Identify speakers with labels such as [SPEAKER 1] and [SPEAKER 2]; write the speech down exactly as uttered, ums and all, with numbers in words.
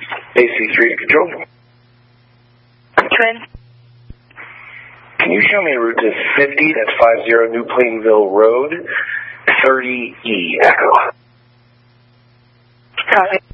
[SPEAKER 1] A C three to control.
[SPEAKER 2] Twin.
[SPEAKER 1] Can you show me a route to fifty, that's five zero New Plainville Road, thirty E, Echo.
[SPEAKER 2] Copy.